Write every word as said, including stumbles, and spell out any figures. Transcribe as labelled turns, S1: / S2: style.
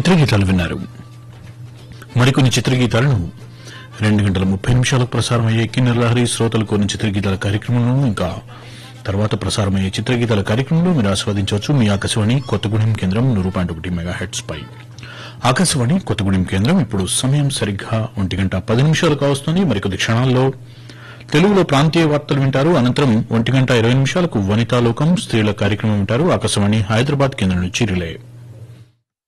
S1: చిత్రగీతాలు విన్నారు. మరికొన్ని చిత్రగీతాలను రెండు గంటల ముప్పై నిమిషాలకు ప్రసారమయ్యే కిన్నెర లహరి శ్రోతలు కొన్ని చిత్రగీతాల కార్యక్రమంలో ఇంకా తర్వాత ప్రసారమయ్యే చిత్రగీతాల కార్యక్రమంలో మీరు ఆస్వాదించవచ్చు. మీ ఆకాశవాణి కొత్తగూడెం కేంద్రం నూరు పాయింట్ ఒకటి మెగా హెర్ట్జ్ పై. ఆకాశవాణి కొత్తగూడెం కేంద్రం ఇప్పుడు సమయం సరిగ్గా ఒంటి గంట పది నిమిషాలు కావస్తుంది. మరికొద్ది క్షణాల్లో తెలుగులో ప్రాంతీయ వార్తలు వింటారు. అనంతరం ఒంటి గంట ఇరవై నిమిషాలకు వనితాలోకం స్త్రీల కార్యక్రమం వింటారు. ఆకాశవాణి హైదరాబాద్ కేంద్రం నుంచి రిలే.